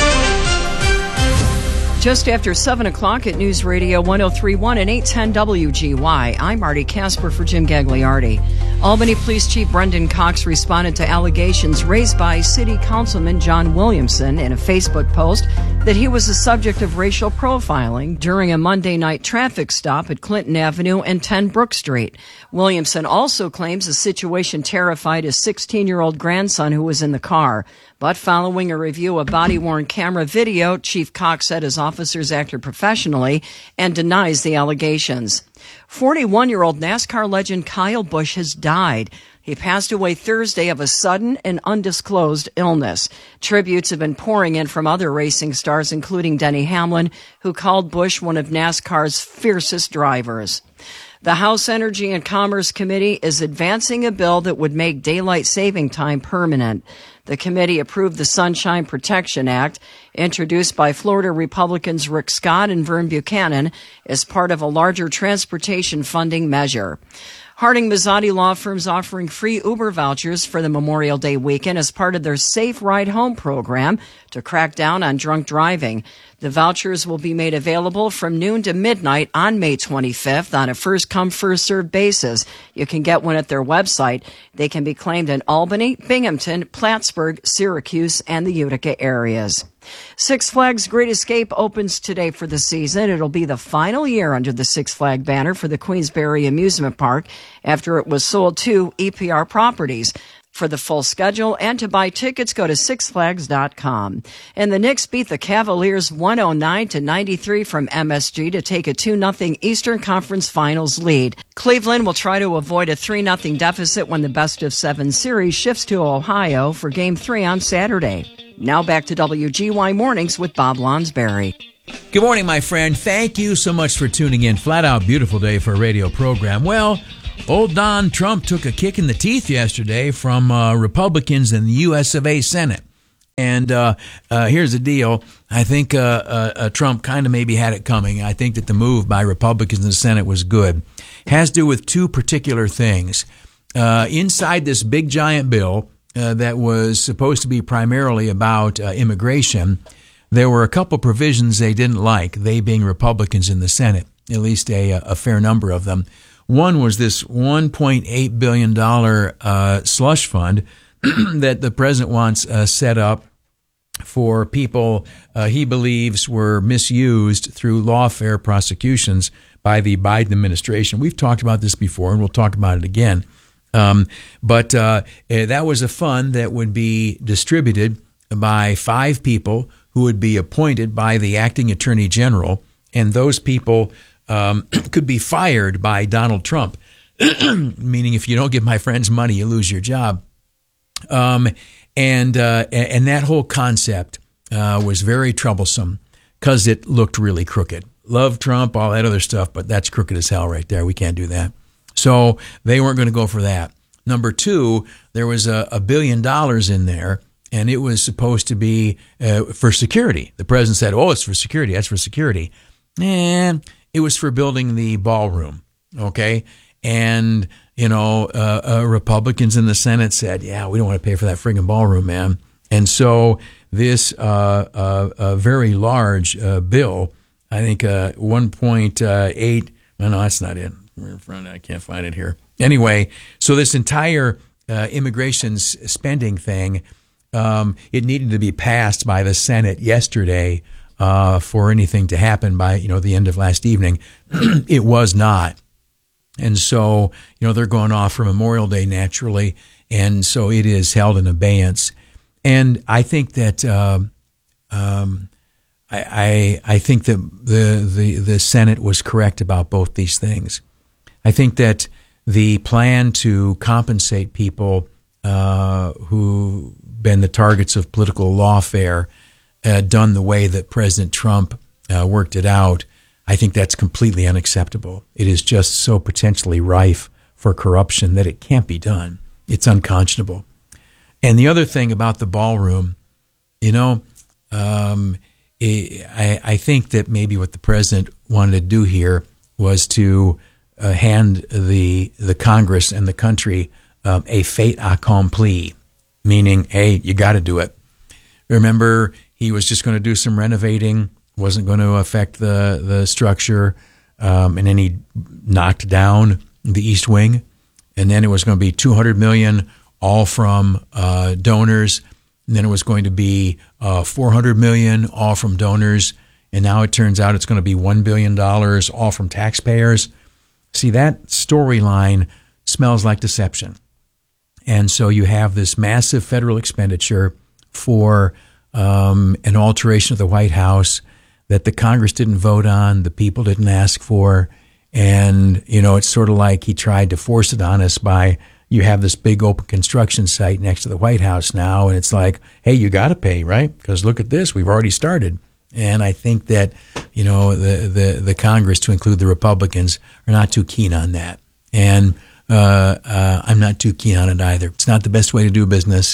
Just after 7 o'clock at News Radio 1031 and 810 WGY, I'm Marty Casper for Jim Gagliardi. Albany Police Chief Brendan Cox responded to allegations raised by City Councilman John Williamson in a Facebook post that he was the subject of racial profiling during a Monday night traffic stop at Clinton Avenue and 10 Brook Street. Williamson also claims the situation terrified his 16-year-old grandson who was in the car. But following a review of body-worn camera video, Chief Cox said his officers acted professionally and denies the allegations. 41-year-old NASCAR legend Kyle Busch has died. He passed away Thursday of a sudden and undisclosed illness. Tributes have been pouring in from other racing stars, including Denny Hamlin, who called Busch one of NASCAR's fiercest drivers. The House Energy and Commerce Committee is advancing a bill that would make daylight saving time permanent. The committee approved the Sunshine Protection Act, introduced by Florida Republicans Rick Scott and Vern Buchanan, as part of a larger transportation funding measure. Harding Mazzotti Law Firm's offering free Uber vouchers for the Memorial Day weekend as part of their Safe Ride Home program to crack down on drunk driving. The vouchers will be made available from noon to midnight on May 25th on a first-come, first-served basis. You can get one at their website. They can be claimed in Albany, Binghamton, Plattsburgh, Syracuse, and the Utica areas. Six Flags Great Escape opens today for the season. It'll be the final year under the Six Flag banner for the Queensberry Amusement Park after it was sold to EPR Properties. For the full schedule and to buy tickets, go to sixflags.com. And the Knicks beat the Cavaliers 109-93 from MSG to take a 2-0 Eastern Conference Finals lead. Cleveland will try to avoid a 3-0 deficit when the best-of-7 series shifts to Ohio for Game 3 on Saturday. Now back to WGY Mornings with Bob Lonsberry. Good morning, my friend. Thank you so much for tuning in. Flat out beautiful day for a radio program. Well, old Don Trump took a kick in the teeth yesterday from Republicans in the U.S. of A. Senate. And here's the deal. I think Trump kind of maybe had it coming. I think that the move by Republicans in the Senate was good. Has to do with two particular things. Inside this big giant bill that was supposed to be primarily about immigration, there were a couple provisions they didn't like, they being Republicans in the Senate, at least a fair number of them. One was this $1.8 billion slush fund that the president wants set up for people he believes were misused through lawfare prosecutions by the Biden administration. We've talked about this before, and we'll talk about it again. But that was a fund that would be distributed by 5 people who would be appointed by the acting attorney general, and those people could be fired by Donald Trump, meaning if you don't give my friends money, you lose your job. And that whole concept was very troublesome because it looked really crooked. Love Trump, all that other stuff, but that's crooked as hell right there. We can't do that. So they weren't going to go for that. Number 2, there was $1 billion in there, and it was supposed to be for security. The president said, oh, it's for security. That's for security. And it was for building the ballroom, okay? And, Republicans in the Senate said, yeah, we don't want to pay for that friggin' ballroom, man. And so this very large bill, I think 1.8, no, that's not it. In front, I can't find it here. Anyway, so this entire immigration spending thing, it needed to be passed by the Senate yesterday for anything to happen by the end of last evening. It was not, and so they're going off for Memorial Day naturally, and so it is held in abeyance. And I think that I think that the Senate was correct about both these things. I think that the plan to compensate people who've been the targets of political lawfare, done the way that President Trump worked it out, I think that's completely unacceptable. It is just so potentially rife for corruption that it can't be done. It's unconscionable. And the other thing about the ballroom, I think that maybe what the president wanted to do here was to hand the Congress and the country a fait accompli, meaning, hey, you got to do it. Remember, he was just going to do some renovating, wasn't going to affect the structure, and then he knocked down the East Wing, and then it was going to be $200 million, all from donors, and then it was going to be $400 million, all from donors, and now it turns out it's going to be $1 billion, all from taxpayers. See, that storyline smells like deception. And so you have this massive federal expenditure for an alteration of the White House that the Congress didn't vote on, the people didn't ask for, and, it's sort of like he tried to force it on us by, you have this big open construction site next to the White House now, and it's like, hey, you got to pay, right? Because look at this, we've already started. And I think that, the Congress, to include the Republicans, are not too keen on that. And I'm not too keen on it either. It's not the best way to do business.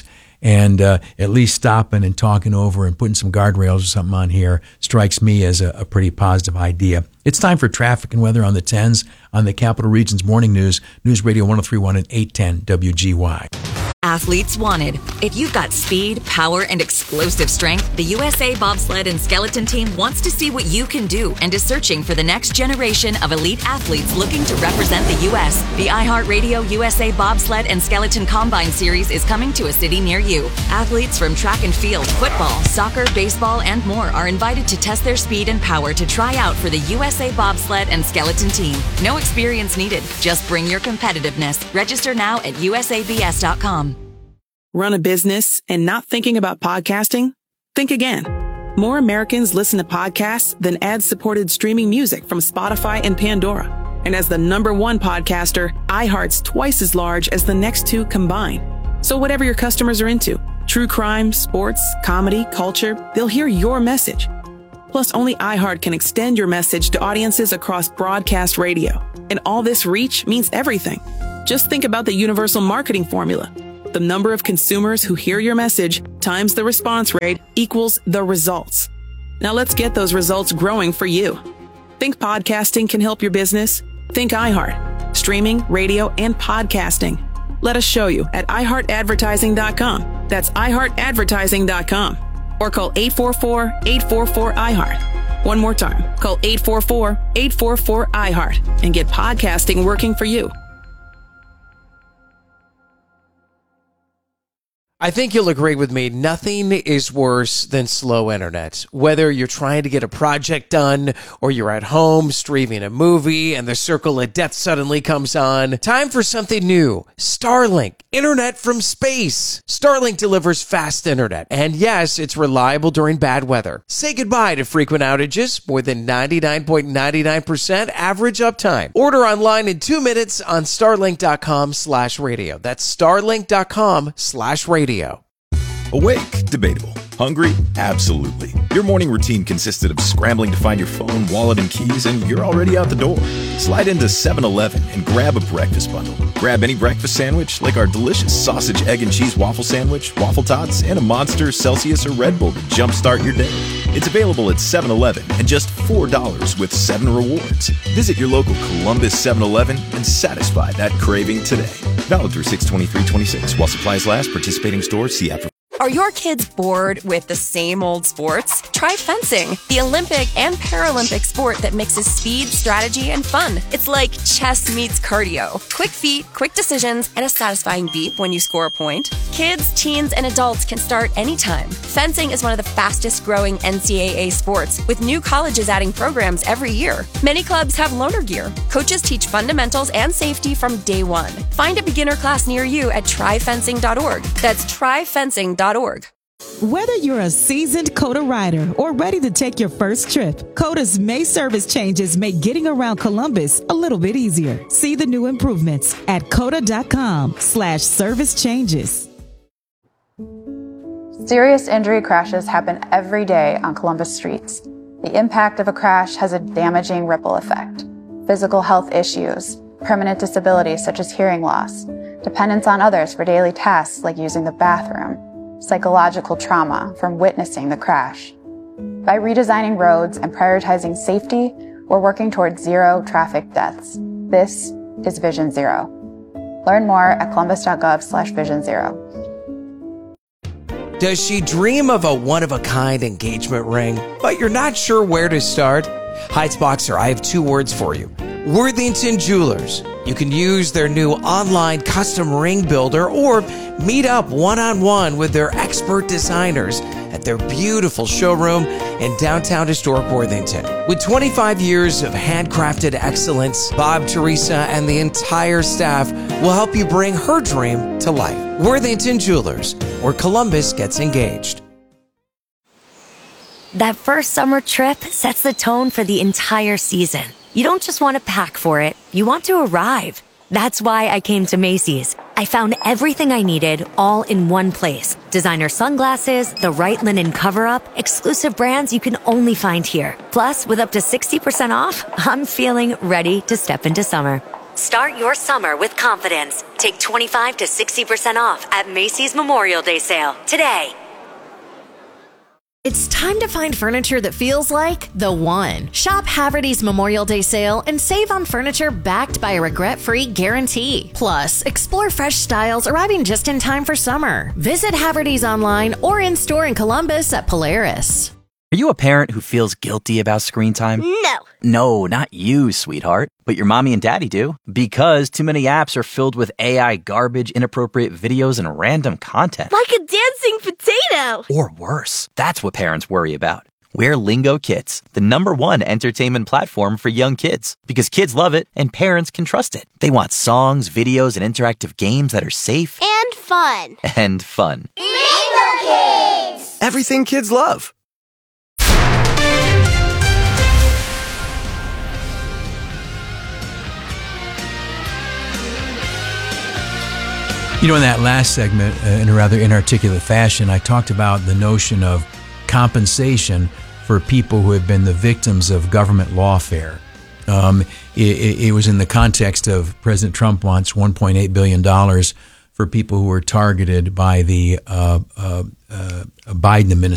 And at least stopping and talking over and putting some guardrails or something on here strikes me as a pretty positive idea. It's time for traffic and weather on the 10s on the Capital Region's Morning News, News Radio 103.1 and 810 WGY. Athletes wanted. If you've got speed, power, and explosive strength, the USA Bobsled and Skeleton Team wants to see what you can do and is searching for the next generation of elite athletes looking to represent the U.S. The iHeartRadio USA Bobsled and Skeleton Combine Series is coming to a city near you. Athletes from track and field, football, soccer, baseball, and more are invited to test their speed and power to try out for the USA Bobsled and Skeleton Team. No experience needed. Just bring your competitiveness. Register now at usabs.com. Run a business and not thinking about podcasting? Think again. More Americans listen to podcasts than ad-supported streaming music from Spotify and Pandora. And as the #1 podcaster, iHeart's twice as large as the next two combined. So whatever your customers are into, true crime, sports, comedy, culture, they'll hear your message. Plus, only iHeart can extend your message to audiences across broadcast radio. And all this reach means everything. Just think about the universal marketing formula. The number of consumers who hear your message times the response rate equals the results. Now let's get those results growing for you. Think podcasting can help your business? Think iHeart. Streaming, radio, and podcasting. Let us show you at iHeartAdvertising.com. That's iHeartAdvertising.com. Or call 844-844-iHeart. One more time. Call 844-844-iHeart and get podcasting working for you. I think you'll agree with me, nothing is worse than slow internet. Whether you're trying to get a project done or you're at home streaming a movie and the circle of death suddenly comes on. Time for something new. Starlink, internet from space. Starlink delivers fast internet. And yes, it's reliable during bad weather. Say goodbye to frequent outages. More than 99.99% average uptime. Order online in 2 minutes on starlink.com/radio. That's starlink.com/radio. Awake? Debatable. Hungry? Absolutely. Your morning routine consisted of scrambling to find your phone, wallet, and keys, and you're already out the door. Slide into 7-Eleven and grab a breakfast bundle. Grab any breakfast sandwich, like our delicious sausage, egg, and cheese waffle sandwich, waffle tots, and a Monster, Celsius, or Red Bull to jumpstart your day. It's available at 7-Eleven and just $4 with 7 rewards. Visit your local Columbus 7-Eleven and satisfy that craving today. Valid through 6/23/26. While supplies last, participating stores, see app. Are your kids bored with the same old sports? Try fencing, the Olympic and Paralympic sport that mixes speed, strategy, and fun. It's like chess meets cardio. Quick feet, quick decisions, and a satisfying beep when you score a point. Kids, teens, and adults can start anytime. Fencing is one of the fastest growing NCAA sports, with new colleges adding programs every year. Many clubs have loaner gear. Coaches teach fundamentals and safety from day one. Find a beginner class near you at tryfencing.org. That's tryfencing.org. Whether you're a seasoned COTA rider or ready to take your first trip, COTA's May service changes make getting around Columbus a little bit easier. See the new improvements at COTA.com/service changes. Serious injury crashes happen every day on Columbus streets. The impact of a crash has a damaging ripple effect. Physical health issues, permanent disabilities such as hearing loss, dependence on others for daily tasks like using the bathroom, psychological trauma from witnessing the crash. By redesigning roads and prioritizing safety, we're working towards zero traffic deaths. This is Vision Zero. Learn more at columbus.gov/Vision Zero. Does she dream of a one-of-a-kind engagement ring, but you're not sure where to start? Heights Boxer, I have 2 words for you. Worthington Jewelers. You can use their new online custom ring builder or meet up one-on-one with their expert designers at their beautiful showroom in downtown historic Worthington. With 25 years of handcrafted excellence, Bob, Teresa, and the entire staff will help you bring her dream to life. Worthington Jewelers, where Columbus gets engaged. That first summer trip sets the tone for the entire season. You don't just want to pack for it, you want to arrive. That's why I came to Macy's. I found everything I needed all in one place. Designer sunglasses, the right linen cover-up, exclusive brands you can only find here. Plus, with up to 60% off, I'm feeling ready to step into summer. Start your summer with confidence. Take 25 to 60% off at Macy's Memorial Day sale today. It's time to find furniture that feels like the one. Shop Haverty's Memorial Day sale and save on furniture backed by a regret-free guarantee. Plus, explore fresh styles arriving just in time for summer. Visit Haverty's online or in-store in Columbus at Polaris. Are you a parent who feels guilty about screen time? No. No, not you, sweetheart. But your mommy and daddy do. Because too many apps are filled with AI garbage, inappropriate videos, and random content. Like a dancing potato. Or worse. That's what parents worry about. We're Lingo Kids, the #1 entertainment platform for young kids. Because kids love it and parents can trust it. They want songs, videos, and interactive games that are safe. And fun. And fun. Lingo Kids! Everything kids love. You know, in that last segment, in a rather inarticulate fashion, I talked about the notion of compensation for people who have been the victims of government lawfare. It was in the context of President Trump wants $1.8 billion for people who were targeted by the Biden administration.